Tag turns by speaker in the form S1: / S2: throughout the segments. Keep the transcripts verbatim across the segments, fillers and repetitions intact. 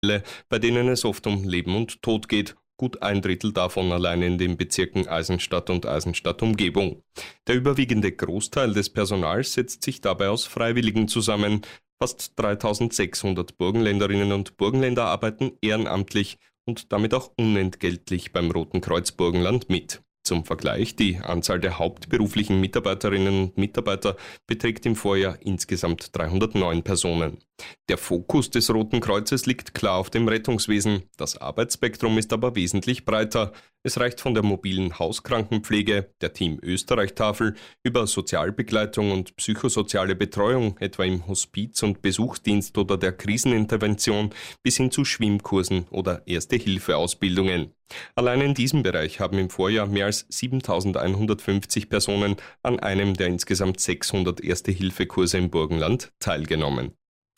S1: bei denen es oft um Leben und Tod geht. Gut ein Drittel davon allein in den Bezirken Eisenstadt und Eisenstadt-Umgebung. Der überwiegende Großteil des Personals setzt sich dabei aus Freiwilligen zusammen. Fast dreitausendsechshundert Burgenländerinnen und Burgenländer arbeiten ehrenamtlich und damit auch unentgeltlich beim Roten Kreuz Burgenland mit. Zum Vergleich, die Anzahl der hauptberuflichen Mitarbeiterinnen und Mitarbeiter beträgt im Vorjahr insgesamt dreihundertneun Personen. Der Fokus des Roten Kreuzes liegt klar auf dem Rettungswesen. Das Arbeitsspektrum ist aber wesentlich breiter. Es reicht von der mobilen Hauskrankenpflege, der Team Österreich-Tafel, über Sozialbegleitung und psychosoziale Betreuung, etwa im Hospiz- und Besuchsdienst oder der Krisenintervention, bis hin zu Schwimmkursen oder Erste-Hilfe-Ausbildungen. Allein in diesem Bereich haben im Vorjahr mehr als siebentausendeinhundertfünfzig Personen an einem der insgesamt sechshundert Erste-Hilfe-Kurse im Burgenland teilgenommen.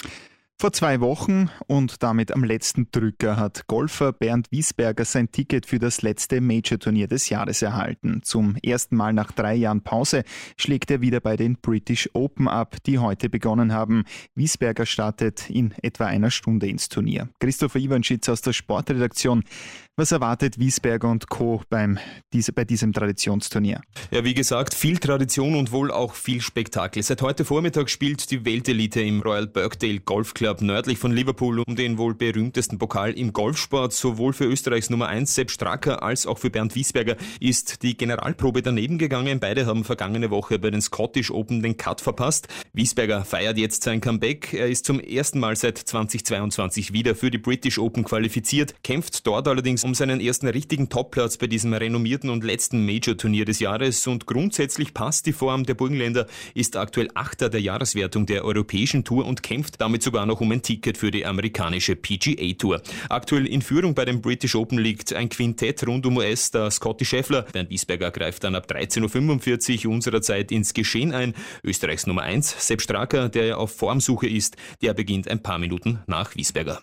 S2: Vor zwei Wochen und damit am letzten Drücker hat Golfer Bernd Wiesberger sein Ticket für das letzte Major-Turnier des Jahres erhalten. Zum ersten Mal nach drei Jahren Pause schlägt er wieder bei den British Open ab, die heute begonnen haben. Wiesberger startet in etwa einer Stunde ins Turnier. Christopher Iwanschitz aus der Sportredaktion. Was erwartet Wiesberger und Co. beim, diese, bei diesem Traditionsturnier?
S3: Ja, wie gesagt, viel Tradition und wohl auch viel Spektakel. Seit heute Vormittag spielt die Weltelite im Royal Birkdale Golf Club nördlich von Liverpool um den wohl berühmtesten Pokal im Golfsport. Sowohl für Österreichs Nummer eins Sepp Straka als auch für Bernd Wiesberger ist die Generalprobe daneben gegangen. Beide haben vergangene Woche bei den Scottish Open den Cut verpasst. Wiesberger feiert jetzt sein Comeback. Er ist zum ersten Mal seit zweitausendzweiundzwanzig wieder für die British Open qualifiziert, kämpft dort allerdings um seinen ersten richtigen Topplatz bei diesem renommierten und letzten Major-Turnier des Jahres und grundsätzlich passt die Form der Burgenländer, ist aktuell Achter der Jahreswertung der europäischen Tour und kämpft damit sogar noch um ein Ticket für die amerikanische P G A Tour. Aktuell in Führung bei den British Open liegt ein Quintett rund um U S-Star Scotty Scheffler. Bernd Wiesberger greift dann ab dreizehn Uhr fünfundvierzig unserer Zeit ins Geschehen ein. Österreichs Nummer eins, Sepp Straka, der ja auf Formsuche ist, der beginnt ein paar Minuten nach Wiesberger.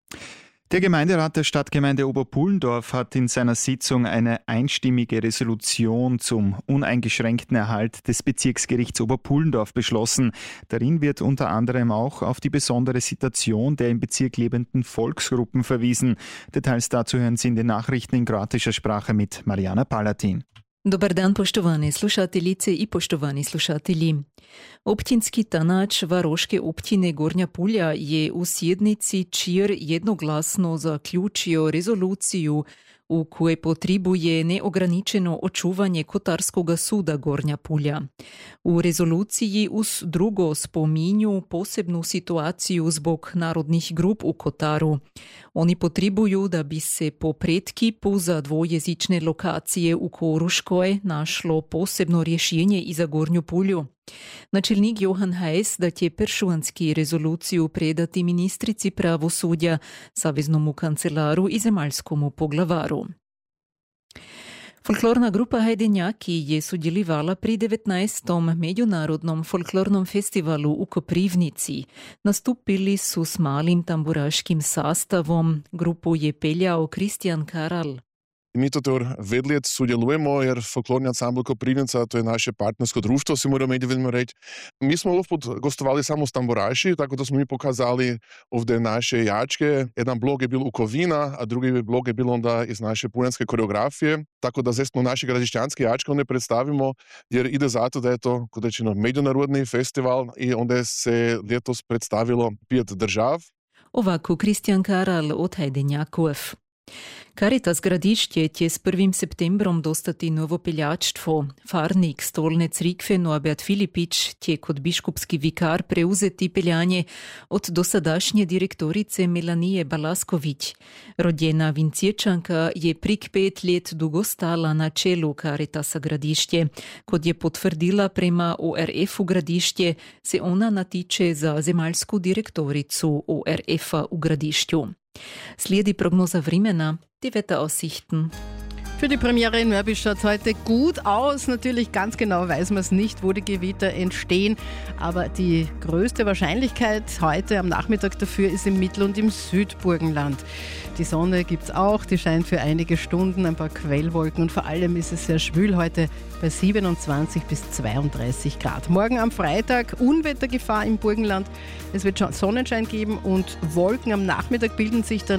S2: Der Gemeinderat der Stadtgemeinde Oberpullendorf hat in seiner Sitzung eine einstimmige Resolution zum uneingeschränkten Erhalt des Bezirksgerichts Oberpullendorf beschlossen. Darin wird unter anderem auch auf die besondere Situation der im Bezirk lebenden Volksgruppen verwiesen. Details dazu hören Sie in den Nachrichten in kroatischer Sprache mit Marijana Palatin.
S4: Dobar dan, poštovane slušateljice i poštovani slušatelji. Općinski tanač Varoške općine Gornja Pulja je u sjednici čir jednoglasno zaključio rezoluciju u kojoj potrebuje neograničeno očuvanje Kotarskoga suda Gornja Pulja. U rezoluciji uz drugo spominju posebnu situaciju zbog narodnih grup u Kotaru. Oni potrebuju da bi se po predkipu za dvojezične lokacije u Koruškoj našlo posebno rješenje i za Gornju Pulju. Načelnik Johan Hajs da će peršuanski rezoluciju predati ministrici pravosudja, saveznomu kancelaru i zemaljskomu poglavaru. Folklorna grupa Hajdenjaki je sudjelovala pri devetnaestom Međunarodnom folklornom festivalu u Koprivnici. Nastupili su s malim tamburaškim sastavom. Grupu je peljao Kristjan Karal.
S5: Mi тут ведь лет sudjelujemo jer folklorni ansambl Koprivnica, to je naše partnersko društvo, si moramo međutim reći. Mi smo ovdje put gostovali samo s tamburaši, tako da smo mi pokazali ovdje naše jačke. Jedan blog je bil u Kovina, a drugi blog je bil onda iz naše puljanske koreografije. Tako da zdaj smo naše gradišćanske jačke onda predstavimo, jer ide zato da je to kodečino međunarodni festival i onda se letos predstavilo pet držav.
S4: Ovako Kristjan Karal od Hajdenjakov. Caritas Gradišće će s prvim septembrom dostati novo peljačstvo. Farnik stolne crikve Norbert Filipić će kod biškupski vikar preuzeti peljanje od dosadašnje direktorice Melanije Balasković. Rodjena Vinciječanka je prik pet let dugo stala na čelu Caritasa Gradišće. Kod je potvrdila prema O R F-u Gradišće, se ona natiče za zemaljsku direktoricu O R F-a u Gradišću. Slijedi prognoza vremena, die Wetteraussichten.
S6: Für die Premiere in Mörbisch schaut es heute gut aus. Natürlich ganz genau weiß man es nicht, wo die Gewitter entstehen. Aber die größte Wahrscheinlichkeit heute am Nachmittag dafür ist im Mittel- und im Südburgenland. Die Sonne gibt es auch, die scheint für einige Stunden, ein paar Quellwolken und vor allem ist es sehr schwül heute bei siebenundzwanzig bis zweiunddreißig Grad. Morgen am Freitag Unwettergefahr im Burgenland. Es wird schon Sonnenschein geben und Wolken am Nachmittag bilden sich dann